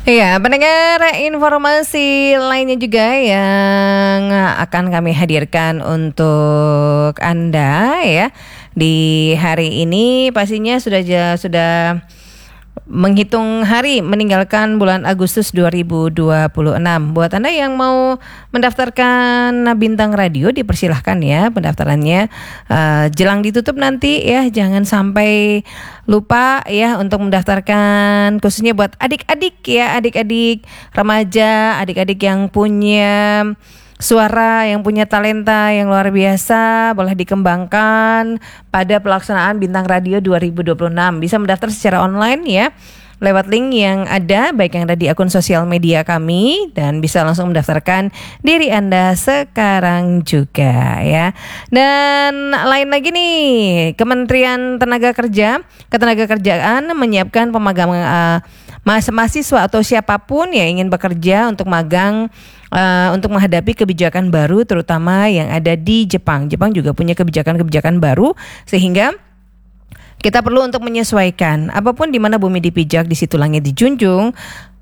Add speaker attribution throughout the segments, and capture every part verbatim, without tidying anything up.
Speaker 1: Iya, pendengar, informasi lainnya juga yang akan kami hadirkan untuk Anda ya di hari ini pastinya sudah sudah menghitung hari meninggalkan bulan Agustus dua ribu dua puluh enam. Buat Anda yang mau mendaftarkan Bintang Radio, dipersilahkan ya pendaftarannya. Uh, jelang ditutup nanti ya, jangan sampai lupa ya untuk mendaftarkan, khususnya buat adik-adik ya, adik-adik remaja, adik-adik yang punya suara, yang punya talenta yang luar biasa, boleh dikembangkan pada pelaksanaan Bintang Radio dua ribu dua puluh enam. Bisa mendaftar secara online ya, lewat link yang ada, baik yang ada di akun sosial media kami, dan bisa langsung mendaftarkan diri Anda sekarang juga ya. Dan lain lagi nih, Kementerian Tenaga Kerja, Ketenagakerjaan menyiapkan pemagang uh, mahasiswa atau siapapun yang ingin bekerja untuk magang Uh, untuk menghadapi kebijakan baru, terutama yang ada di Jepang. Jepang juga punya kebijakan-kebijakan baru, sehingga kita perlu untuk menyesuaikan. Apapun di mana bumi dipijak, di situ langit dijunjung.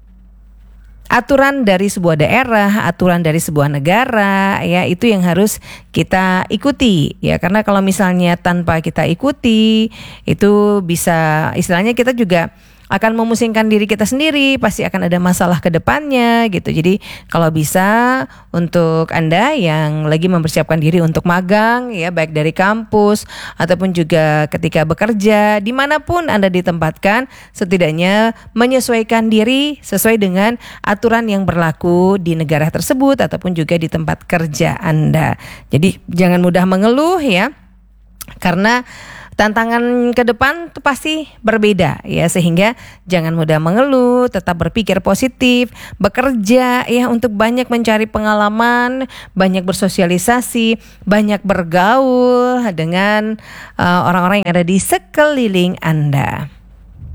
Speaker 1: Aturan dari sebuah daerah, aturan dari sebuah negara, ya itu yang harus kita ikuti, ya karena kalau misalnya tanpa kita ikuti, itu bisa istilahnya kita juga akan memusingkan diri kita sendiri, pasti akan ada masalah ke depannya gitu. Jadi kalau bisa untuk Anda yang lagi mempersiapkan diri untuk magang ya, baik dari kampus ataupun juga ketika bekerja, dimanapun Anda ditempatkan, setidaknya menyesuaikan diri sesuai dengan aturan yang berlaku di negara tersebut ataupun juga di tempat kerja Anda. Jadi jangan mudah mengeluh ya, karena tantangan ke depan itu pasti berbeda ya, sehingga jangan mudah mengeluh, tetap berpikir positif, bekerja ya untuk banyak mencari pengalaman, banyak bersosialisasi, banyak bergaul dengan uh, orang-orang yang ada di sekeliling Anda.